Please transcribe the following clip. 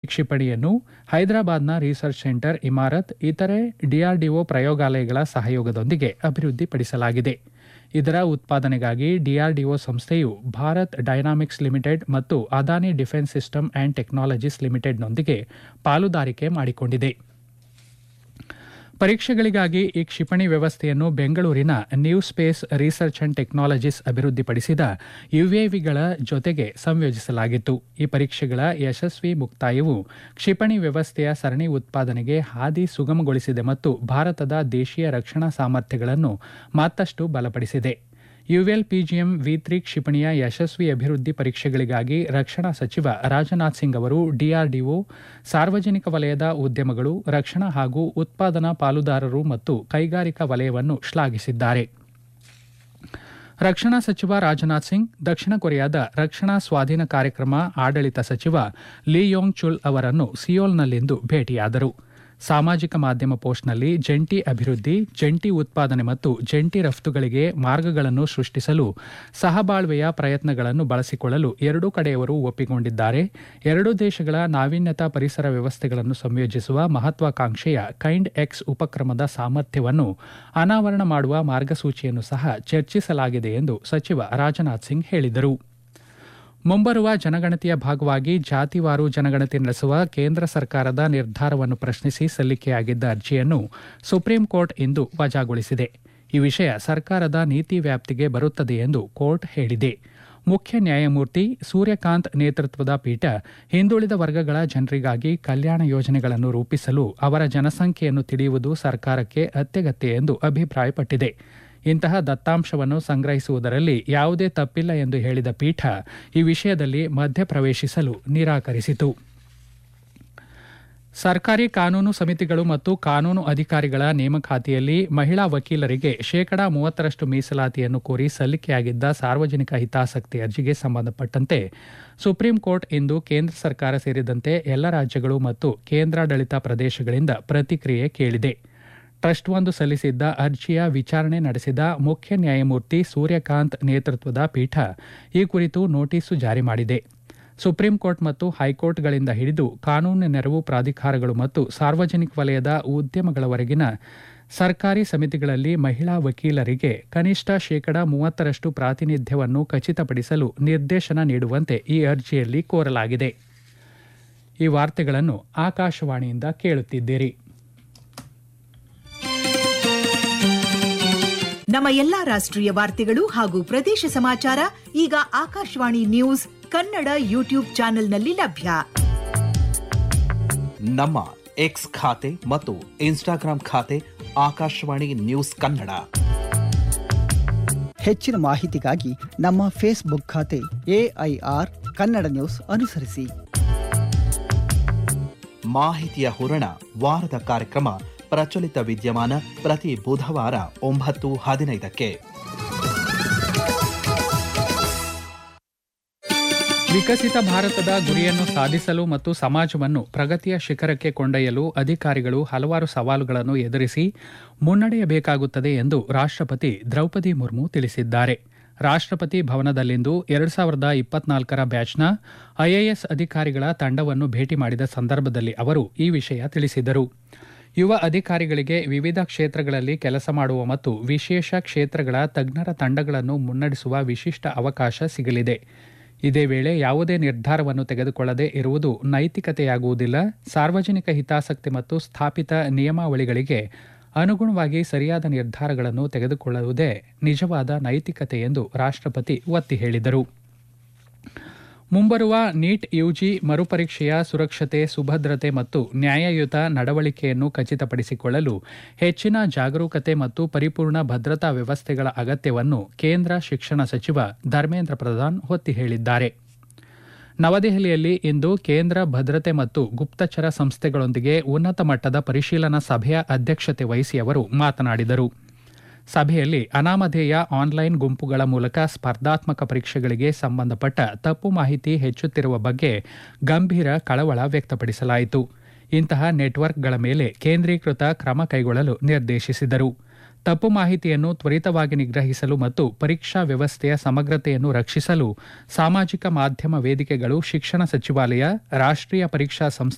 ಕ್ಷಿಪಣಿಯನ್ನು ಹೈದರಾಬಾದ್ನ research centre Imarat ಇತರೆ DRDO ಪ್ರಯೋಗಾಲಯಗಳ ಸಹಯೋಗದೊಂದಿಗೆ ಅಭಿವೃದ್ಧಿಪಡಿಸಲಾಗಿದೆ. ಇದರ ಉತ್ಪಾದನೆಗಾಗಿ ಡಿಆರ್ಡಿಒ ಸಂಸ್ಥೆಯು ಭಾರತ್ ಡೈನಾಮಿಕ್ಸ್ ಲಿಮಿಟೆಡ್ ಮತ್ತು Adani defence system and technologies ಲಿಮಿಟೆಡ್ನೊಂದಿಗೆ ಪಾಲುದಾರಿಕೆ ಮಾಡಿಕೊಂಡಿದೆ. ಪರೀಕ್ಷೆಗಳಿಗಾಗಿ ಈ ಕ್ಷಿಪಣಿ ವ್ಯವಸ್ಥೆಯನ್ನು ಬೆಂಗಳೂರಿನ new space research and technologies ಅಭಿವೃದ್ಧಿಪಡಿಸಿದ ಯುಎವಿಗಳ ಜೊತೆಗೆ ಸಂಯೋಜಿಸಲಾಗಿತ್ತು. ಈ ಪರೀಕ್ಷೆಗಳ ಯಶಸ್ವಿ ಮುಕ್ತಾಯವು ಕ್ಷಿಪಣಿ ವ್ಯವಸ್ಥೆಯ ಸರಣಿ ಉತ್ಪಾದನೆಗೆ ಹಾದಿ ಸುಗಮಗೊಳಿಸಿದೆ ಮತ್ತು ಭಾರತದ ದೇಶೀಯ ರಕ್ಷಣಾ ಸಾಮರ್ಥ್ಯಗಳನ್ನು ಮತ್ತಷ್ಟು ಬಲಪಡಿಸಿದೆ. ಯುಎಲ್ಪಿಜಿಎಂ-V3 ಕ್ಷಿಪಣಿಯ ಯಶಸ್ವಿ ಅಭಿವೃದ್ಧಿ ಪರೀಕ್ಷೆಗಳಿಗಾಗಿ ರಕ್ಷಣಾ ಸಚಿವ ರಾಜನಾಥ್ ಸಿಂಗ್ ಅವರು ಡಿಆರ್ಡಿಒ, ಸಾರ್ವಜನಿಕ ವಲಯದ ಉದ್ಯಮಗಳು, ರಕ್ಷಣಾ ಹಾಗೂ ಉತ್ಪಾದನಾ ಪಾಲುದಾರರು ಮತ್ತು ಕೈಗಾರಿಕಾ ವಲಯವನ್ನು ಶ್ಲಾಘಿಸಿದ್ದಾರೆ. ರಕ್ಷಣಾ ಸಚಿವ ರಾಜನಾಥ್ ಸಿಂಗ್ ದಕ್ಷಿಣ ಕೊರಿಯಾದ ರಕ್ಷಣಾ ಸ್ವಾಧೀನ ಕಾರ್ಯಕ್ರಮ ಆಡಳಿತ ಸಚಿವ ಲಿ ಯೋಂಗ್ ಚುಲ್ ಅವರನ್ನು ಸಿಯೋಲ್ನಲ್ಲಿಂದು ಭೇಟಿಯಾದರು. ಸಾಮಾಜಿಕ ಮಾಧ್ಯಮ ಪೋಸ್ಟ್ನಲ್ಲಿ ಜಂಟಿ ಅಭಿವೃದ್ಧಿ, ಜಂಟಿ ಉತ್ಪಾದನೆ ಮತ್ತು ಜಂಟಿ ರಫ್ತುಗಳಿಗೆ ಮಾರ್ಗಗಳನ್ನು ಸೃಷ್ಟಿಸಲು ಸಹಬಾಳ್ವೆಯ ಪ್ರಯತ್ನಗಳನ್ನು ಬಳಸಿಕೊಳ್ಳಲು ಎರಡೂ ಕಡೆಯವರು ಒಪ್ಪಿಕೊಂಡಿದ್ದಾರೆ. ಎರಡೂ ದೇಶಗಳ ನಾವೀನ್ಯತಾ ಪರಿಸರ ವ್ಯವಸ್ಥೆಗಳನ್ನು ಸಂಯೋಜಿಸುವ ಮಹತ್ವಾಕಾಂಕ್ಷೆಯ ಕೈಂಡ್ ಎಕ್ಸ್ ಉಪಕ್ರಮದ ಸಾಮರ್ಥ್ಯವನ್ನು ಅನಾವರಣ ಮಾಡುವ ಮಾರ್ಗಸೂಚಿಯನ್ನು ಸಹ ಚರ್ಚಿಸಲಾಗಿದೆ ಎಂದು ಸಚಿವ ರಾಜನಾಥ್ ಸಿಂಗ್ ಹೇಳಿದರು. ಮುಂಬರುವ ಜನಗಣತಿಯ ಭಾಗವಾಗಿ ಜಾತಿವಾರು ಜನಗಣತಿ ನಡೆಸುವ ಕೇಂದ್ರ ಸರ್ಕಾರದ ನಿರ್ಧಾರವನ್ನು ಪ್ರಶ್ನಿಸಿ ಸಲ್ಲಿಕೆಯಾಗಿದ್ದ ಅರ್ಜಿಯನ್ನು ಸುಪ್ರೀಂ ಕೋರ್ಟ್ ಇಂದು ವಜಾಗೊಳಿಸಿದೆ. ಈ ವಿಷಯ ಸರ್ಕಾರದ ನೀತಿ ವ್ಯಾಪ್ತಿಗೆ ಬರುತ್ತದೆ ಎಂದು ಕೋರ್ಟ್ ಹೇಳಿದೆ. ಮುಖ್ಯ ನ್ಯಾಯಮೂರ್ತಿ ಸೂರ್ಯಕಾಂತ್ ನೇತೃತ್ವದ ಪೀಠ ಹಿಂದುಳಿದ ವರ್ಗಗಳ ಜನರಿಗಾಗಿ ಕಲ್ಯಾಣ ಯೋಜನೆಗಳನ್ನು ರೂಪಿಸಲು ಅವರ ಜನಸಂಖ್ಯೆಯನ್ನು ತಿಳಿಯುವುದು ಸರ್ಕಾರಕ್ಕೆ ಅತ್ಯಗತ್ಯ ಎಂದು ಅಭಿಪ್ರಾಯಪಟ್ಟಿದೆ. ಇಂತಹ ದತ್ತಾಂಶವನ್ನು ಸಂಗ್ರಹಿಸುವುದರಲ್ಲಿ ಯಾವುದೇ ತಪ್ಪಿಲ್ಲ ಎಂದು ಹೇಳಿದ ಪೀಠ ಈ ವಿಷಯದಲ್ಲಿ ಮಧ್ಯಪ್ರವೇಶಿಸಲು ನಿರಾಕರಿಸಿತು. ಸರ್ಕಾರಿ ಕಾನೂನು ಸಮಿತಿಗಳು ಮತ್ತು ಕಾನೂನು ಅಧಿಕಾರಿಗಳ ನೇಮಕಾತಿಯಲ್ಲಿ ಮಹಿಳಾ ವಕೀಲರಿಗೆ 30% ಮೀಸಲಾತಿಯನ್ನು ಕೋರಿ ಸಲ್ಲಿಕೆಯಾಗಿದ್ದ ಸಾರ್ವಜನಿಕ ಹಿತಾಸಕ್ತಿ ಅರ್ಜಿಗೆ ಸಂಬಂಧಪಟ್ಟಂತೆ ಸುಪ್ರೀಂ ಕೋರ್ಟ್ ಇಂದು ಕೇಂದ್ರ ಸರ್ಕಾರ ಸೇರಿದಂತೆ ಎಲ್ಲ ರಾಜ್ಯಗಳು ಮತ್ತು ಕೇಂದ್ರಾಡಳಿತ ಪ್ರದೇಶಗಳಿಂದ ಪ್ರತಿಕ್ರಿಯೆ ಕೇಳಿದೆ. ಟ್ರಸ್ಟ್ವೊಂದು ಸಲ್ಲಿಸಿದ್ದ ಅರ್ಜಿಯ ವಿಚಾರಣೆ ನಡೆಸಿದ ಮುಖ್ಯ ನ್ಯಾಯಮೂರ್ತಿ ಸೂರ್ಯಕಾಂತ್ ನೇತೃತ್ವದ ಪೀಠ ಈ ಕುರಿತು ನೋಟಿಸು ಜಾರಿ ಮಾಡಿದೆ. ಸುಪ್ರೀಂ ಕೋರ್ಟ್ ಮತ್ತು ಹೈಕೋರ್ಟ್ಗಳಿಂದ ಹಿಡಿದು ಕಾನೂನು ನೆರವು ಪ್ರಾಧಿಕಾರಗಳು ಮತ್ತು ಸಾರ್ವಜನಿಕ ವಲಯದ ಉದ್ಯಮಗಳವರೆಗಿನ ಸರ್ಕಾರಿ ಸಮಿತಿಗಳಲ್ಲಿ ಮಹಿಳಾ ವಕೀಲರಿಗೆ ಕನಿಷ್ಠ 30% ಪ್ರಾತಿನಿಧ್ಯವನ್ನು ಖಚಿತಪಡಿಸಲು ನಿರ್ದೇಶನ ನೀಡುವಂತೆ ಈ ಅರ್ಜಿಯಲ್ಲಿ ಕೋರಲಾಗಿದೆ. ಈ ವಾರ್ತೆಗಳನ್ನು ಆಕಾಶವಾಣಿಯಿಂದ ಕೇಳುತ್ತಿದ್ದೀರಿ. ನಮ್ಮ ಎಲ್ಲಾ ರಾಷ್ಟ್ರೀಯ ವಾರ್ತೆಗಳು ಹಾಗೂ ಪ್ರದೇಶ ಸಮಾಚಾರ ಈಗ ಆಕಾಶವಾಣಿ ನ್ಯೂಸ್ ಕನ್ನಡ ಯೂಟ್ಯೂಬ್ ಚಾನೆಲ್ನಲ್ಲಿ ಲಭ್ಯ. ನಮ್ಮ ಎಕ್ಸ್ ಖಾತೆ ಮತ್ತು ಇನ್ಸ್ಟಾಗ್ರಾಂ ಖಾತೆ ಆಕಾಶವಾಣಿ ನ್ಯೂಸ್ ಕನ್ನಡ. ಹೆಚ್ಚಿನ ಮಾಹಿತಿಗಾಗಿ ನಮ್ಮ ಫೇಸ್ಬುಕ್ ಖಾತೆ AIR ಕನ್ನಡ ನ್ಯೂಸ್ ಅನುಸರಿಸಿ. ಮಾಹಿತಿಯ ಹೂರಣ ವಾರದ ಕಾರ್ಯಕ್ರಮ ಪ್ರಚಲಿತ ವಿದ್ಯಮಾನ ಪ್ರತಿ ಬುಧವಾರ 9:15ಕ್ಕೆ. ವಿಕಸಿತ ಭಾರತದ ಗುರಿಯನ್ನು ಸಾಧಿಸಲು ಮತ್ತು ಸಮಾಜವನ್ನು ಪ್ರಗತಿಯ ಶಿಖರಕ್ಕೆ ಕೊಂಡೊಯ್ಯಲು ಅಧಿಕಾರಿಗಳು ಹಲವಾರು ಸವಾಲುಗಳನ್ನು ಎದುರಿಸಿ ಮುನ್ನಡೆಯಬೇಕಾಗುತ್ತದೆ ಎಂದು ರಾಷ್ಟ್ರಪತಿ ದ್ರೌಪದಿ ಮುರ್ಮು ತಿಳಿಸಿದ್ದಾರೆ. ರಾಷ್ಟ್ರಪತಿ ಭವನದಲ್ಲಿಂದು 2024ರ ಬ್ಯಾಚ್ನ IAS ಅಧಿಕಾರಿಗಳ ತಂಡವನ್ನು ಭೇಟಿ ಮಾಡಿದ ಸಂದರ್ಭದಲ್ಲಿ ಅವರು ಈ ವಿಷಯ ತಿಳಿಸಿದರು. ಯುವ ಅಧಿಕಾರಿಗಳಿಗೆ ವಿವಿಧ ಕ್ಷೇತ್ರಗಳಲ್ಲಿ ಕೆಲಸ ಮಾಡುವ ಮತ್ತು ವಿಶೇಷ ಕ್ಷೇತ್ರಗಳ ತಜ್ಞರ ತಂಡಗಳನ್ನು ಮುನ್ನಡೆಸುವ ವಿಶಿಷ್ಟ ಅವಕಾಶ ಸಿಗಲಿದೆ. ಇದೇ ವೇಳೆ ಯಾವುದೇ ನಿರ್ಧಾರವನ್ನು ತೆಗೆದುಕೊಳ್ಳದೆ ಇರುವುದು ನೈತಿಕತೆಯಾಗುವುದಿಲ್ಲ. ಸಾರ್ವಜನಿಕ ಹಿತಾಸಕ್ತಿ ಮತ್ತು ಸ್ಥಾಪಿತ ನಿಯಮಾವಳಿಗಳಿಗೆ ಅನುಗುಣವಾಗಿ ಸರಿಯಾದ ನಿರ್ಧಾರಗಳನ್ನು ತೆಗೆದುಕೊಳ್ಳುವುದೇ ನಿಜವಾದ ನೈತಿಕತೆ ಎಂದು ರಾಷ್ಟ್ರಪತಿ ಒತ್ತಿ ಹೇಳಿದರು. ಮುಂಬರುವ ನೀಟ್ UG ಮರುಪರೀಕ್ಷೆಯ ಸುರಕ್ಷತೆ, ಸುಭದ್ರತೆ ಮತ್ತು ನ್ಯಾಯಯುತ ನಡವಳಿಕೆಯನ್ನು ಖಚಿತಪಡಿಸಿಕೊಳ್ಳಲು ಹೆಚ್ಚಿನ ಜಾಗರೂಕತೆ ಮತ್ತು ಪರಿಪೂರ್ಣ ಭದ್ರತಾ ವ್ಯವಸ್ಥೆಗಳ ಅಗತ್ಯವನ್ನು ಕೇಂದ್ರ ಶಿಕ್ಷಣ ಸಚಿವ ಧರ್ಮೇಂದ್ರ ಪ್ರಧಾನ್ ಒತ್ತಿ ಹೇಳಿದ್ದಾರೆ. ನವದೆಹಲಿಯಲ್ಲಿ ಇಂದು ಕೇಂದ್ರ ಭದ್ರತೆ ಮತ್ತು ಗುಪ್ತಚರ ಸಂಸ್ಥೆಗಳೊಂದಿಗೆ ಉನ್ನತ ಮಟ್ಟದ ಪರಿಶೀಲನಾ ಸಭೆಯ ಅಧ್ಯಕ್ಷತೆ ವಹಿಸಿ ಅವರು ಮಾತನಾಡಿದರು. ಸಭೆಯಲ್ಲಿ ಅನಾಮಧೇಯ ಆನ್ಲೈನ್ ಗುಂಪುಗಳ ಮೂಲಕ ಸ್ಪರ್ಧಾತ್ಮಕ ಪರೀಕ್ಷೆಗಳಿಗೆ ಸಂಬಂಧಪಟ್ಟ ತಪ್ಪು ಮಾಹಿತಿ ಹೆಚ್ಚುತ್ತಿರುವ ಬಗ್ಗೆ ಗಂಭೀರ ಕಳವಳ ವ್ಯಕ್ತಪಡಿಸಲಾಯಿತು. ಇಂತಹ ನೆಟ್ವರ್ಕ್ಗಳ ಮೇಲೆ ಕೇಂದ್ರೀಕೃತ ಕ್ರಮ ಕೈಗೊಳ್ಳಲು ನಿರ್ದೇಶಿಸಿದರು. ತಪ್ಪು ಮಾಹಿತಿಯನ್ನು ತ್ವರಿತವಾಗಿ ನಿಗ್ರಹಿಸಲು ಮತ್ತು ಪರೀಕ್ಷಾ ವ್ಯವಸ್ಥೆಯ ಸಮಗ್ರತೆಯನ್ನು ರಕ್ಷಿಸಲು ಸಾಮಾಜಿಕ ಮಾಧ್ಯಮ ವೇದಿಕೆಗಳು, ಶಿಕ್ಷಣ ಸಚಿವಾಲಯ, ರಾಷ್ಟ್ರೀಯ ಪರೀಕ್ಷಾ ಸಂಸ್ಥೆ